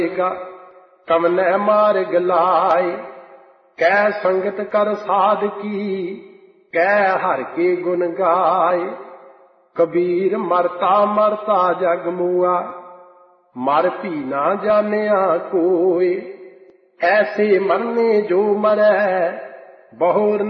कमने मार्ग लाए। कै संगत कर साध की, कै हर के गुण गाए। कबीर मरता मरता जग मुआ, मर भी ना जानिया कोय। ऐसे मरने जो मरै बहुर